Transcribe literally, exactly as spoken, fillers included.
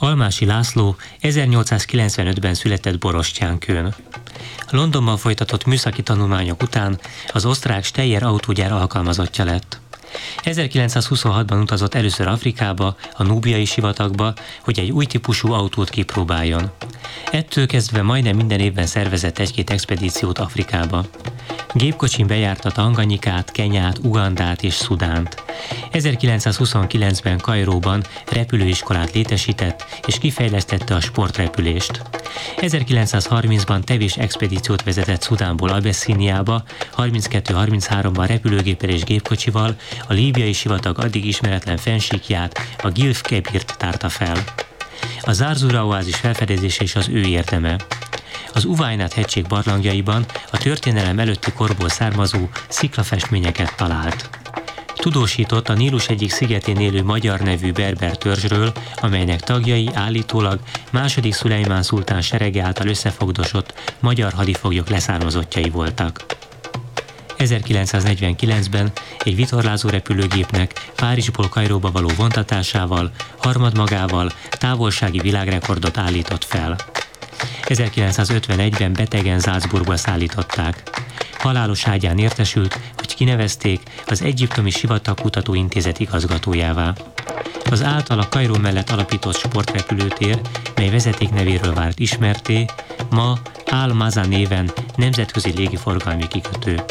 Almási László ezernyolcszázkilencvenötben született Borostyánkőn. Londonban folytatott műszaki tanulmányok után az osztrák Steyr autógyár alkalmazottja lett. ezerkilencszázhuszonhatban utazott először Afrikába, a núbiai sivatagba, hogy egy új típusú autót kipróbáljon. Ettől kezdve majdnem minden évben szervezett egy-két expedíciót Afrikába. Gépkocsin bejárta Tanganyikát, Kenyát, Ugandát és Szudánt. ezerkilencszázhuszonkilencben Kairóban repülőiskolát létesített és kifejlesztette a sportrepülést. ezerkilencszázharmincban tevés expedíciót vezetett Szudánból Abesszíniába, harminckettő-harmincháromban repülőgéppel és gépkocsival a líbiai sivatag addig ismeretlen fennsíkját, a Gilf Kebirt tárta fel. A Zárzura oázis felfedezése is az ő érdeme. Az Uwainat hegység barlangjaiban a történelem előtti korból származó sziklafestményeket talált. Tudósított a Nílus egyik szigetén élő magyar nevű berber törzsről, amelynek tagjai állítólag második Szulejmán szultán serege által összefogdosott magyar hadifoglyok leszármazottjai voltak. ezerkilencszáznegyvenkilencben egy vitorlázó repülőgépnek Párizsból Kairóba való vontatásával, harmadmagával távolsági világrekordot állított fel. ezerkilencszázötvenegyben betegen Salzburgba szállították. Halálos ágyán értesült, hogy kinevezték az Egyiptomi Sivatagkutató Intézet igazgatójává. Az általa Kairó mellett alapított sportrepülőtér, mely vezetéknevéről vált ismertté, ma Al Mazaa néven nemzetközi légiforgalmi kikötő.